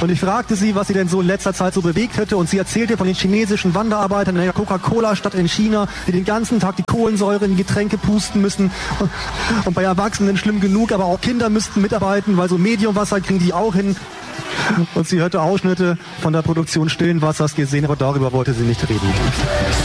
Und ich fragte sie, was sie denn so in letzter Zeit so bewegt hätte. Und sie erzählte von den chinesischen Wanderarbeitern in der Coca-Cola-Stadt in China, die den ganzen Tag die Kohlensäure in die Getränke pusten müssen. Und bei Erwachsenen schlimm genug, aber auch Kinder müssten mitarbeiten, weil so Mediumwasser kriegen die auch hin. Und sie hörte Ausschnitte von der Produktion Stillen Wassers gesehen, aber darüber wollte sie nicht reden.